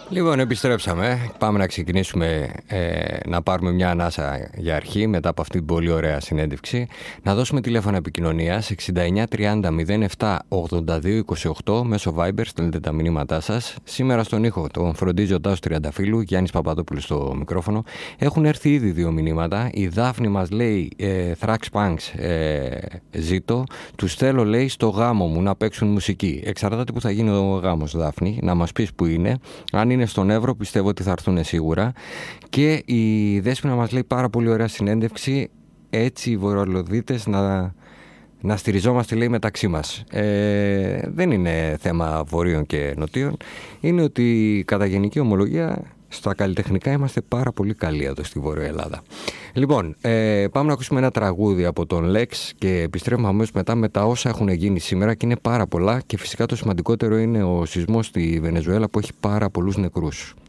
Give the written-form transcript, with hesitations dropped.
Λοιπόν, επιστρέψαμε. Πάμε να ξεκινήσουμε να πάρουμε μια ανάσα για αρχή μετά από αυτή την πολύ ωραία συνέντευξη. Να δώσουμε τηλέφωνο επικοινωνίας 69 30 07 82 28 μέσω Viber, στέλνετε τα μηνύματά σας. Σήμερα στον ήχο τον φροντίζει ο Τάσος Τριανταφύλου, Γιάννης Παπαδόπουλος στο μικρόφωνο. Έχουν έρθει ήδη 2 μηνύματα. Η Δάφνη μας λέει Thrax Punks ζήτω. Τους θέλω, λέει, στο γάμο μου να παίξουν μουσική. Εξαρτάται που θα γίνει ο γάμος, Δάφνη. Να μας πεις που είναι. Αν είναι στον Εύρο, πιστεύω ότι θα έρθουν σίγουρα. Και η Δέσποινα μας λέει πάρα πολύ ωραία συνέντευξη. Έτσι οι βορειοελλαδίτες να στηριζόμαστε, λέει, μεταξύ μας. Δεν είναι θέμα βορείων και νοτίων. Είναι ότι κατά γενική ομολογία στα καλλιτεχνικά είμαστε πάρα πολύ καλοί εδώ στη Βόρεια Ελλάδα. Λοιπόν, πάμε να ακούσουμε ένα τραγούδι από τον Lex και επιστρέφουμε αμέσως μετά με τα όσα έχουν γίνει σήμερα και είναι πάρα πολλά και φυσικά το σημαντικότερο είναι ο σεισμός στη Βενεζουέλα που έχει πάρα πολλούς νεκρούς.